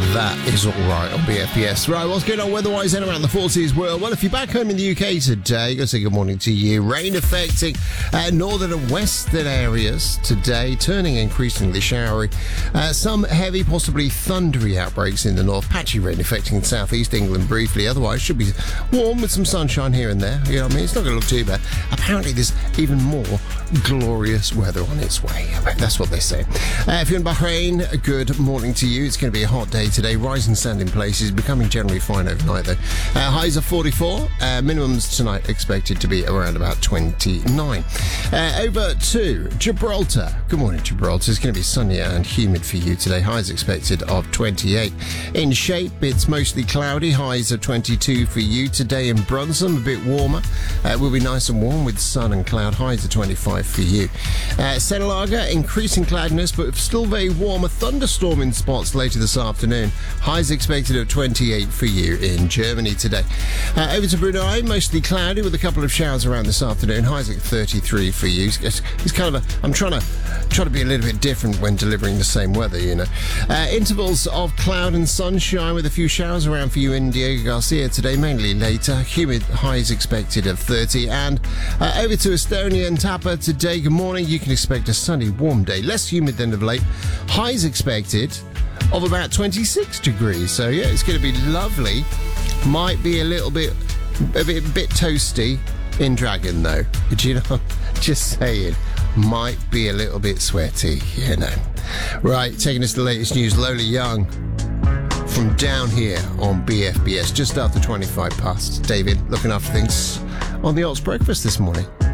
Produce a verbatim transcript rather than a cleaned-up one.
That is all right on B F B S. Right, what's going on weather-wise then around the forties world? Well, if you're back home in the U K today, go say good morning to you. Rain affecting uh, northern and western areas today, turning increasingly showery. Uh, some heavy, possibly thundery outbreaks in the north. Patchy rain affecting southeast England briefly. Otherwise, should be warm with some sunshine here and there. You know what I mean? It's not going to look too bad. Apparently, there's even more glorious weather on its way. That's what they say. Uh, if you're in Bahrain, good morning to you. It's going to be a hot day today. Rising sand in places, becoming generally fine overnight though. Uh, highs are forty-four. Uh, minimums tonight expected to be around about twenty-nine. Uh, over to Gibraltar. Good morning, Gibraltar. It's going to be sunny and humid for you today. Highs expected of twenty-eight. In Shape, it's mostly cloudy. Highs of twenty-two for you today. In Brunson, a bit warmer. Uh, will be nice and warm with sun and cloud. Highs of twenty-five for you. Uh, Senalaga, increasing cloudiness, but still very warm. A thunderstorm in spots later this afternoon. Highs expected of twenty-eight for you in Germany today. Uh, over to Brunei, mostly cloudy with a couple of showers around this afternoon. Highs at thirty-three for you. It's, it's kind of a, I'm trying to try to be a little bit different when delivering the same weather, you know. Uh, intervals of cloud and sunshine with a few showers around for you in Diego Garcia today, mainly later. Humid highs expected of thirty. And uh, over to Estonia and Tapa today. Good morning. You can expect a sunny, warm day. Less humid than of late. Highs expected of about twenty-six degrees. So yeah, it's going to be lovely. Might be a little bit a bit, bit toasty in Dragon though. Do you know? Just saying. Might be a little bit sweaty, you know. Right, taking us to the latest news. Lola Young from down here on B F B S, just after twenty-five past. David looking after things on the Ox Breakfast this morning.